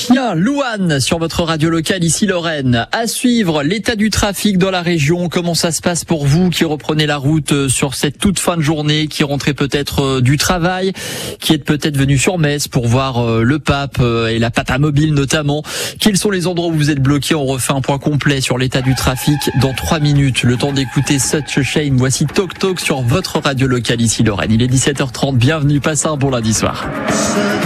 Bien, Louane sur votre radio locale ici Lorraine. À suivre l'état du trafic dans la région. Comment ça se passe pour vous qui reprenez la route sur cette toute fin de journée, qui rentrez peut-être du travail, qui êtes peut-être venu sur Metz pour voir le pape et la Papa Mobile notamment. Quels sont les endroits où vous êtes bloqués? On refait un point complet sur l'état du trafic dans 3 minutes. Le temps d'écouter Such a Shame. Voici Toc Toc sur votre radio locale ici Lorraine. Il est 17h30. Bienvenue, passez un bon lundi soir.